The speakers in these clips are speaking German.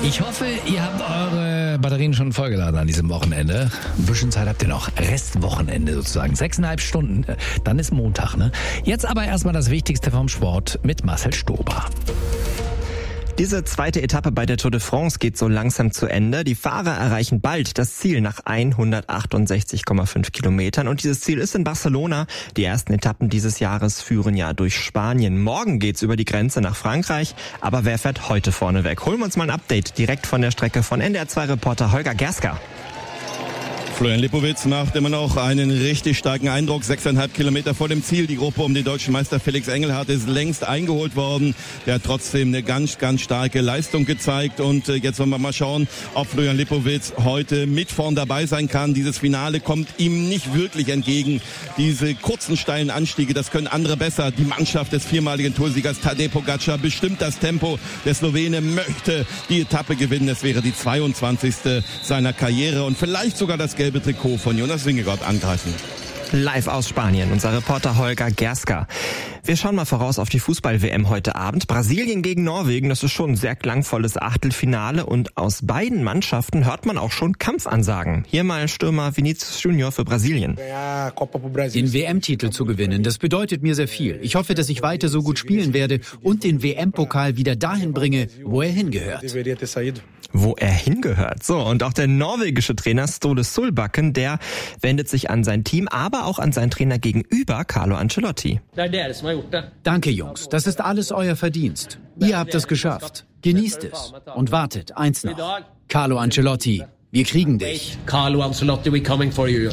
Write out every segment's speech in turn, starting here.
Ich hoffe, ihr habt eure Batterien schon vollgeladen an diesem Wochenende. Ein bisschen Zeit habt ihr noch. Restwochenende sozusagen. 6,5 Stunden. Dann ist Montag, ne? Jetzt aber erstmal das Wichtigste vom Sport mit Marcel Stober. Diese zweite Etappe bei der Tour de France geht so langsam zu Ende. Die Fahrer erreichen bald das Ziel nach 168,5 Kilometern. Und dieses Ziel ist in Barcelona. Die ersten Etappen dieses Jahres führen ja durch Spanien. Morgen geht's über die Grenze nach Frankreich. Aber wer fährt heute vorne weg? Holen wir uns mal ein Update direkt von der Strecke von NDR2-Reporter Holger Gerska. Florian Lipowitz macht immer noch einen richtig starken Eindruck. 6,5 Kilometer vor dem Ziel. Die Gruppe um den deutschen Meister Felix Engelhardt ist längst eingeholt worden. Der hat trotzdem eine ganz, ganz starke Leistung gezeigt. Und jetzt wollen wir mal schauen, ob Florian Lipowitz heute mit vorn dabei sein kann. Dieses Finale kommt ihm nicht wirklich entgegen. Diese kurzen, steilen Anstiege, das können andere besser. Die Mannschaft des viermaligen Toursiegers Tadej Pogačar bestimmt das Tempo. Der Slowene möchte die Etappe gewinnen. Es wäre die 22. seiner Karriere und vielleicht sogar das gelbe Trikot von Jonas Vingegaard angreifen. Live aus Spanien, unser Reporter Holger Gerska. Wir schauen mal voraus auf die Fußball-WM heute Abend. Brasilien gegen Norwegen, das ist schon ein sehr klangvolles Achtelfinale und aus beiden Mannschaften hört man auch schon Kampfansagen. Hier mal Stürmer Vinícius Junior für Brasilien. Den WM-Titel zu gewinnen, das bedeutet mir sehr viel. Ich hoffe, dass ich weiter so gut spielen werde und den WM-Pokal wieder dahin bringe, wo er hingehört. Wo er hingehört. So, und auch der norwegische Trainer Ståle Solbakken, der wendet sich an sein Team, aber auch an seinen Trainer gegenüber, Carlo Ancelotti. Danke, Jungs. Das ist alles euer Verdienst. Ihr habt es geschafft. Genießt es. Und wartet, eins noch. Carlo Ancelotti, wir kriegen dich. Carlo Ancelotti, we're coming for you.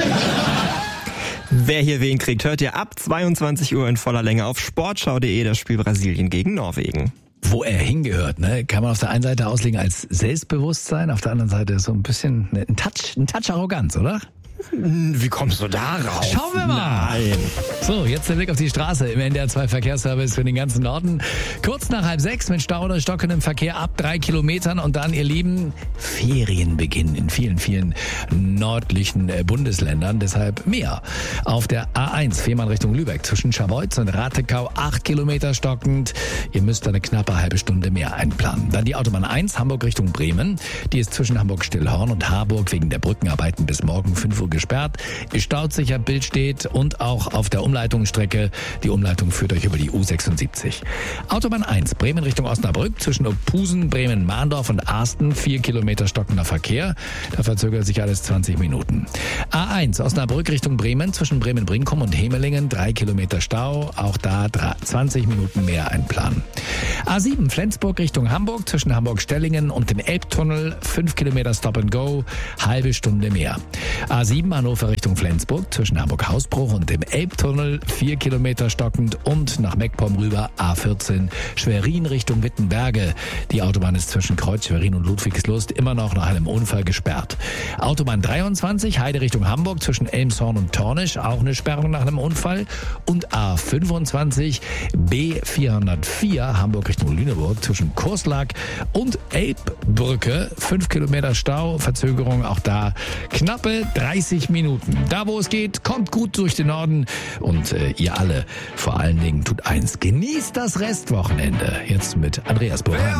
Wer hier wen kriegt, hört ihr ab 22 Uhr in voller Länge auf sportschau.de das Spiel Brasilien gegen Norwegen. Wo er hingehört, ne? Kann man auf der einen Seite auslegen als Selbstbewusstsein, auf der anderen Seite so ein bisschen ein Touch Arroganz, oder? Wie kommst du darauf? Schauen wir mal. Nein. So, jetzt der Blick auf die Straße im NDR2 Verkehrsservice für den ganzen Norden. Kurz nach 5:30 mit Stau oder stockendem Verkehr ab 3 Kilometern und dann, ihr Lieben, Ferienbeginn in vielen, vielen nördlichen Bundesländern. Deshalb mehr. Auf der A1 Fehmarn Richtung Lübeck zwischen Scharbeutz und Ratekau 8 Kilometer stockend. Ihr müsst eine knappe halbe Stunde mehr einplanen. Dann die Autobahn 1 Hamburg Richtung Bremen. Die ist zwischen Hamburg-Stillhorn und Harburg wegen der Brückenarbeiten bis morgen 5 Uhr gesperrt. Staut sicher, Bild steht und auch auf der Umleitungsstrecke. Die Umleitung führt euch über die U76. Autobahn 1 Bremen Richtung Osnabrück zwischen Opusen, Bremen-Mahndorf und Arsten 4 Kilometer stockender Verkehr. Da verzögert sich alles 20 Minuten. A1 Osnabrück Richtung Bremen zwischen Bremen-Brinkum und Hemelingen 3 Kilometer Stau. Auch da 20 Minuten mehr einplanen. A7 Flensburg Richtung Hamburg zwischen Hamburg-Stellingen und dem Elbtunnel 5 Kilometer Stop and Go, halbe Stunde mehr. A7 Hannover Richtung Flensburg zwischen Hamburg-Hausbruch und dem Elbtunnel 4 Kilometer stockend und nach Meckpomm rüber A14 Schwerin Richtung Wittenberge. Die Autobahn ist zwischen Kreuz Schwerin und Ludwigslust immer noch nach einem Unfall gesperrt. Autobahn 23 Heide Richtung Hamburg zwischen Elmshorn und Tornisch, auch eine Sperrung nach einem Unfall. Und A25 B404 Hamburg Richtung Lüneburg zwischen Kurslack und Elbbrücke 5 Kilometer Stau, Verzögerung auch da knappe 30 Minuten. Da, wo es geht, kommt gut durch den Norden. Und ihr alle, vor allen Dingen, tut eins. Genießt das Restwochenende. Jetzt mit Andreas Boran.